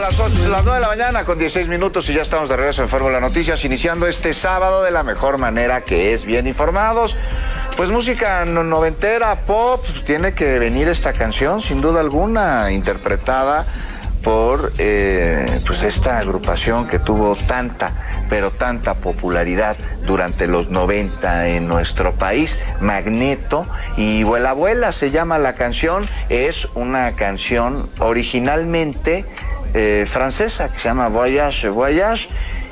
las 9 de la mañana con 16 minutos y ya estamos de regreso en Fórmula Noticias, iniciando este sábado de la mejor manera, que es bien informados. Pues música noventera, pop, pues tiene que venir esta canción, sin duda alguna, interpretada por pues esta agrupación que tuvo tanta, pero tanta popularidad durante los 90 en nuestro país, Magneto. Y Vuela Vuela se llama la canción, es una canción originalmente francesa que se llama Voyage Voyage.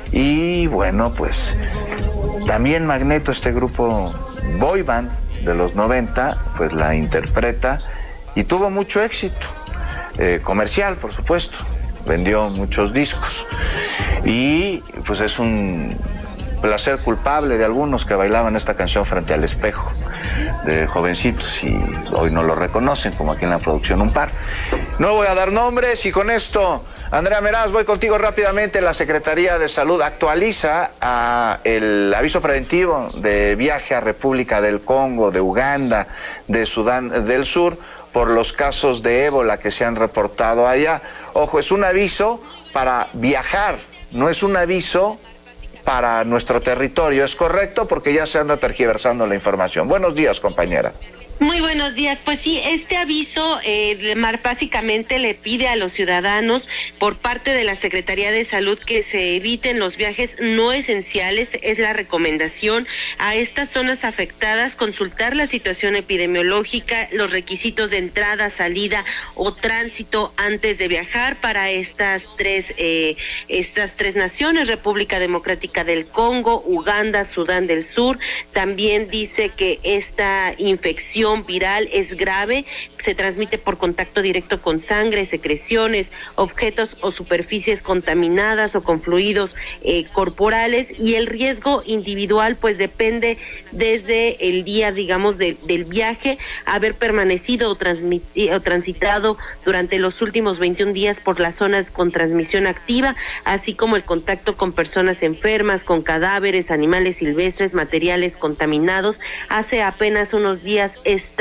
Y bueno, pues también Magneto, este grupo boy band de los 90, pues la interpreta y tuvo mucho éxito comercial, por supuesto, vendió muchos discos y pues es un placer culpable de algunos que bailaban esta canción frente al espejo, de jovencitos, y hoy no lo reconocen, como aquí en la producción un par. No voy a dar nombres y con esto, Andrea Meraz, voy contigo rápidamente. La Secretaría de Salud actualiza el aviso preventivo de viaje a República del Congo, de Uganda, de Sudán del Sur, por los casos de ébola que se han reportado allá. Ojo, es un aviso para viajar, no es un aviso para nuestro territorio. Es correcto, porque ya se anda tergiversando la información. Buenos días, compañera. Muy buenos días. Pues sí, este aviso básicamente le pide a los ciudadanos por parte de la Secretaría de Salud que se eviten los viajes no esenciales. Es la recomendación a estas zonas afectadas, consultar la situación epidemiológica, los requisitos de entrada, salida o tránsito antes de viajar para estas tres naciones: República Democrática del Congo, Uganda, Sudán del Sur. También dice que esta infección viral es grave, se transmite por contacto directo con sangre, secreciones, objetos o superficies contaminadas o con fluidos corporales, y el riesgo individual pues depende desde el día, digamos, del viaje, haber permanecido o transitado durante los últimos 21 días por las zonas con transmisión activa, así como el contacto con personas enfermas, con cadáveres, animales silvestres, materiales contaminados. Hace apenas unos días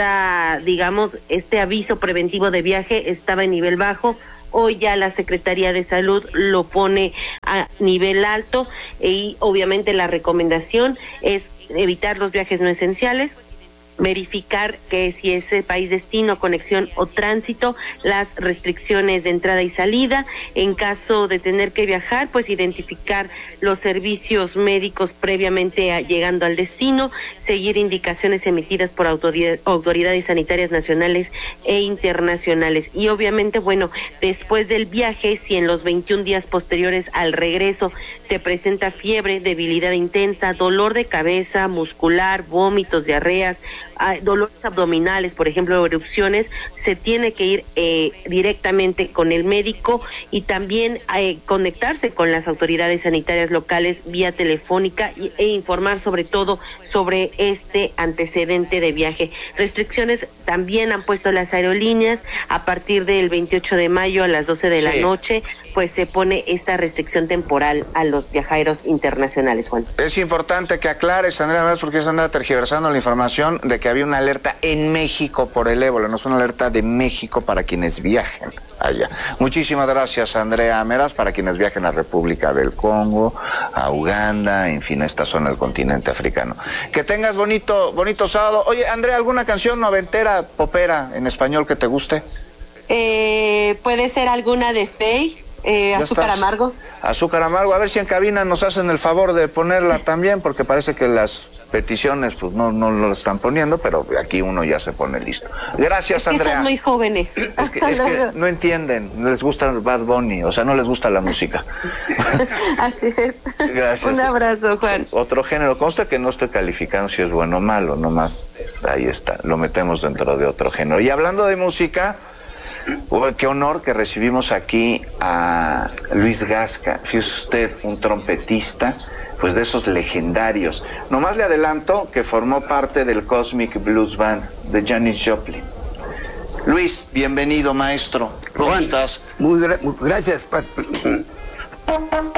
este aviso preventivo de viaje estaba en nivel bajo. Hoy ya la Secretaría de Salud lo pone a nivel alto y obviamente la recomendación es evitar los viajes no esenciales, verificar que si es el país destino, conexión o tránsito, las restricciones de entrada y salida. En caso de tener que viajar, pues identificar los servicios médicos previamente llegando al destino, seguir indicaciones emitidas por autoridades sanitarias nacionales e internacionales. Y obviamente, bueno, después del viaje, si en los 21 días posteriores al regreso se presenta fiebre, debilidad intensa, dolor de cabeza, muscular, vómitos, diarreas, dolores abdominales, por ejemplo, erupciones, se tiene que ir directamente con el médico y también conectarse con las autoridades sanitarias locales vía telefónica e informar sobre todo sobre este antecedente de viaje. Restricciones también han puesto las aerolíneas. A partir del 28 de mayo a las 12 de la noche, pues se pone esta restricción temporal a los viajeros internacionales, Juan. Es importante que aclares, Andrea, más porque se anda tergiversando la información de que había una alerta en México por el ébola. No es una alerta de México para quienes viajen allá. Muchísimas gracias, Andrea Meraz. Para quienes viajen a República del Congo, a Uganda, en fin, a esta zona del continente africano. Que tengas bonito sábado. Oye, Andrea, ¿alguna canción noventera, popera, en español que te guste? Puede ser alguna de Faye. Azúcar Amargo. Azúcar Amargo, a ver si en cabina nos hacen el favor de ponerla también, porque parece que las peticiones pues no lo están poniendo, pero aquí uno ya se pone listo. Gracias, Andrea. Son muy jóvenes. Es que no entienden, no les gusta Bad Bunny, o sea, no les gusta la música. Así es. Gracias. Un abrazo, Juan. Otro género, consta que no estoy calificando si es bueno o malo, nomás ahí está, lo metemos dentro de otro género. Y hablando de música, qué honor que recibimos aquí a Luis Gasca. Fíjese usted, un trompetista, pues de esos legendarios. Nomás le adelanto que formó parte del Cosmic Blues Band de Janis Joplin. Luis, bienvenido, maestro. ¿Cómo estás? Muy gracias.